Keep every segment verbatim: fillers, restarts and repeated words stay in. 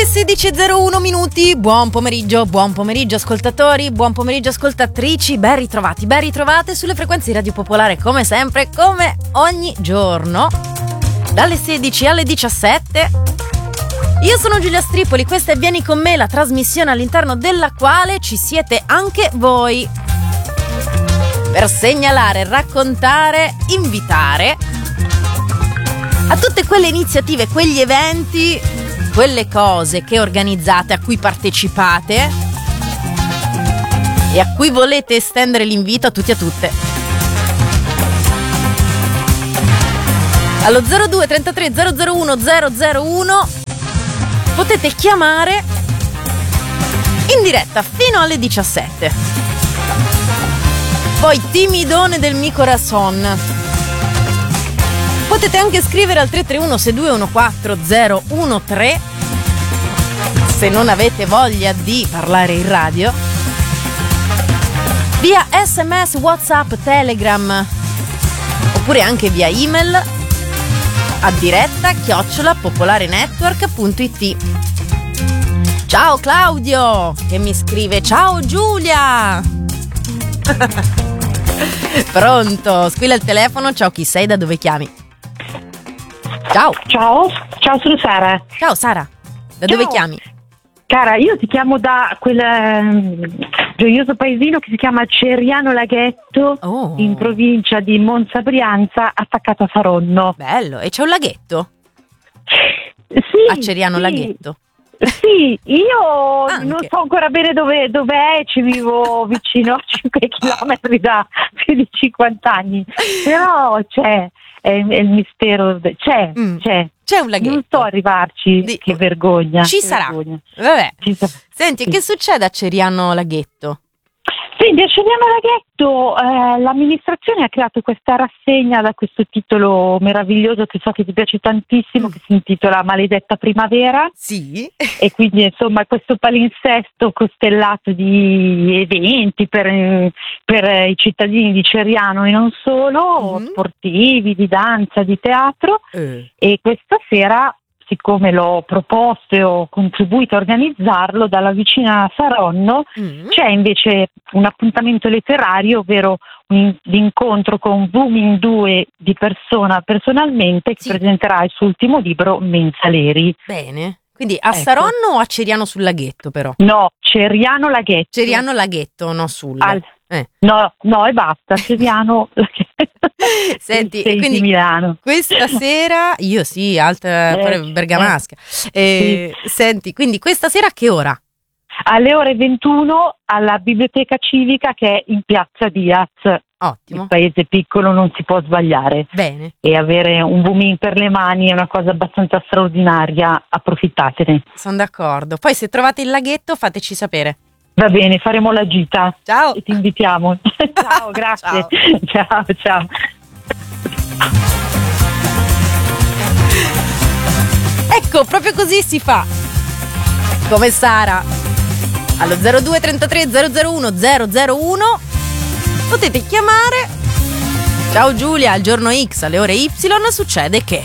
sedici e zero uno minuti, buon pomeriggio, buon pomeriggio ascoltatori, buon pomeriggio ascoltatrici, ben ritrovati, ben ritrovate sulle frequenze di Radio Popolare come sempre, come ogni giorno, dalle sedici alle diciassette. Io sono Giulia Stripoli, questa è Vieni con me, la trasmissione all'interno della quale ci siete anche voi per segnalare, raccontare, invitare a tutte quelle iniziative, quegli eventi, quelle cose che organizzate, a cui partecipate e a cui volete estendere l'invito a tutti e a tutte. Allo zero due trentatré zero zero uno zero zero uno potete chiamare in diretta fino alle diciassette. Poi timidone del mio corazon. Potete anche scrivere al tre tre uno sei due uno quattro zero uno tre se non avete voglia di parlare in radio, via sms, WhatsApp, Telegram oppure anche via email a diretta chiocciola popolarenetwork punto it. Ciao Claudio che mi scrive: ciao Giulia. Pronto, squilla il telefono. Ciao, chi sei, da dove chiami? Ciao. Ciao, ciao, sono Sara. Ciao Sara, da Ciao. dove chiami? Cara, io ti chiamo da quel um, gioioso paesino che si chiama Ceriano Laghetto, Oh. in provincia di Monza Brianza, attaccato a Saronno. Bello, e c'è un laghetto? Sì, A Ceriano sì. Laghetto? Sì, io Anche. non so ancora bene dove dov'è, ci vivo vicino a cinque chilometri da più di cinquanta anni, però c'è, è, è il mistero, de- c'è, Mm. c'è. C'è un laghetto? Non so arrivarci, Di- che vergogna. Ci che sarà. vergogna. Vabbè. Ci sa- Senti, sì. che succede a Ceriano Laghetto? Quindi a Ceriano Laghetto eh, l'amministrazione ha creato questa rassegna da questo titolo meraviglioso che so che ti piace tantissimo, che si intitola Maledetta Primavera, Sì. e quindi insomma questo palinsesto costellato di eventi per, per i cittadini di Ceriano e non solo, Mhm. sportivi, di danza, di teatro, Eh. e questa sera, siccome l'ho proposto e ho contribuito a organizzarlo dalla vicina Saronno, Mm. c'è invece un appuntamento letterario, ovvero un incontro con Booming due di persona personalmente, che Sì. presenterà il suo ultimo libro, Mensaleri. Bene. Quindi a Ecco. Saronno o a Ceriano sul Laghetto però? No, Ceriano Laghetto. Ceriano Laghetto, no sul. Al- Eh. No, no e basta, Ceriano Laghetto. Senti, Sei quindi di Milano. questa sera, io sì, alta Eh, bergamasca. Eh, Senti, quindi questa sera a che ora? Alle ore ventuno alla Biblioteca Civica, che è in Piazza Diaz. Ottimo. Il paese piccolo non si può sbagliare, Bene, e avere un booming per le mani è una cosa abbastanza straordinaria, approfittatene. sono d'accordo. Poi se trovate il laghetto fateci sapere. Va bene, faremo la gita Ciao. e ti invitiamo. Ciao, grazie. Ciao, ciao. Ecco, proprio così si fa. Come Sara. Allo zero due trentatré zero zero uno zero zero uno potete chiamare. Ciao Giulia, al giorno X, alle ore Y, succede che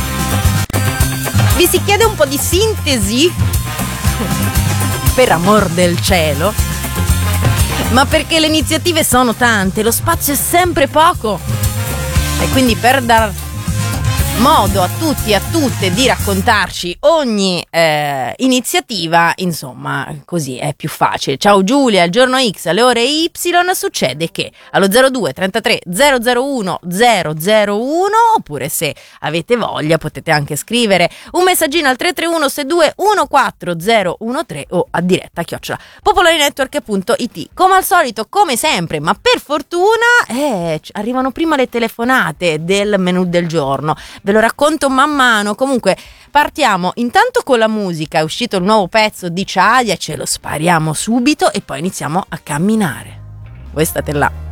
vi si chiede un po' di sintesi, per amor del cielo, ma perché le iniziative sono tante, lo spazio è sempre poco, e quindi per dar modo a tutti e a tutte di raccontarci ogni eh, iniziativa, insomma, così è più facile. Ciao Giulia, al giorno X, alle ore Y, succede che allo zero due trentatré zero zero uno zero zero uno, oppure se avete voglia potete anche scrivere un messaggino al tre tre uno sei due uno quattro zero uno tre o a diretta chiocciola popolarenetwork punto it. Come al solito, come sempre, ma per fortuna eh, arrivano prima le telefonate del menù del giorno. Ve lo racconto man mano. Comunque partiamo intanto con la musica. È uscito il nuovo pezzo di Ciaia, ce lo spariamo subito e poi iniziamo a camminare. Voi state là.